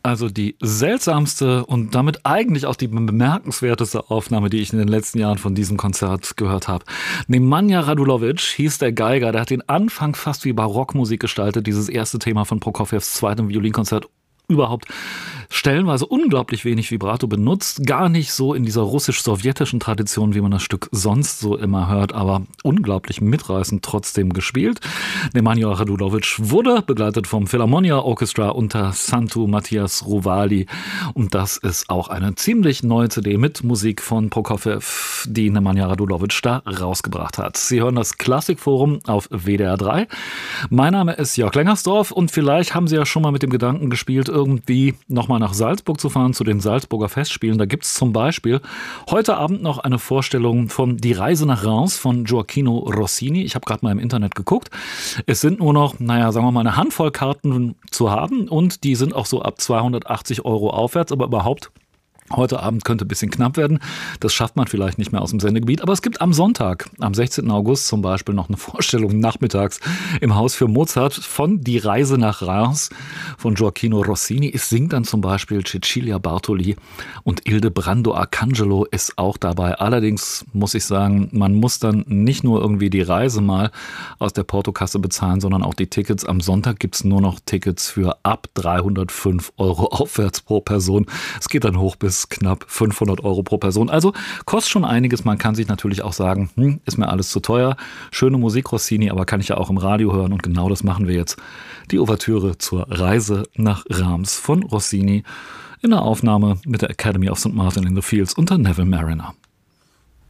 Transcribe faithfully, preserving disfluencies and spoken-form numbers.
Also die seltsamste und damit eigentlich auch die bemerkenswerteste Aufnahme, die ich in den letzten Jahren von diesem Konzert gehört habe. Nemanja Radulovic hieß der Geiger, der hat den Anfang fast wie Barockmusik gestaltet, dieses erste Thema von Prokofjews zweitem Violinkonzert. Überhaupt stellenweise unglaublich wenig Vibrato benutzt, gar nicht so in dieser russisch-sowjetischen Tradition, wie man das Stück sonst so immer hört, aber unglaublich mitreißend trotzdem gespielt. Nemanja Radulovic wurde begleitet vom Philharmonia Orchestra unter Santu Matthias Ruvali und das ist auch eine ziemlich neue C D mit Musik von Prokofjew, die Nemanja Radulovic da rausgebracht hat. Sie hören das Klassikforum auf W D R drei. Mein Name ist Jörg Lengersdorf und vielleicht haben Sie ja schon mal mit dem Gedanken gespielt, irgendwie nochmal nach Salzburg zu fahren, zu den Salzburger Festspielen. Da gibt es zum Beispiel heute Abend noch eine Vorstellung von Die Reise nach Reims von Gioacchino Rossini. Ich habe gerade mal im Internet geguckt. Es sind nur noch, naja, sagen wir mal, eine Handvoll Karten zu haben und die sind auch so ab zweihundertachtzig Euro aufwärts, aber überhaupt heute Abend könnte ein bisschen knapp werden. Das schafft man vielleicht nicht mehr aus dem Sendegebiet. Aber es gibt am Sonntag, am sechzehnten August zum Beispiel, noch eine Vorstellung nachmittags im Haus für Mozart von Die Reise nach Reims von Gioacchino Rossini. Es singt dann zum Beispiel Cecilia Bartoli und Ildebrando Arcangelo ist auch dabei. Allerdings muss ich sagen, man muss dann nicht nur irgendwie die Reise mal aus der Portokasse bezahlen, sondern auch die Tickets. Am Sonntag gibt es nur noch Tickets für ab dreihundertfünf Euro aufwärts pro Person. Es geht dann hoch bis knapp fünfhundert Euro pro Person. Also kostet schon einiges. Man kann sich natürlich auch sagen, hm, ist mir alles zu teuer. Schöne Musik Rossini, aber kann ich ja auch im Radio hören. Und genau das machen wir jetzt. Die Ouvertüre zur Reise nach Reims von Rossini in der Aufnahme mit der Academy of Saint Martin in the Fields unter Neville Marriner.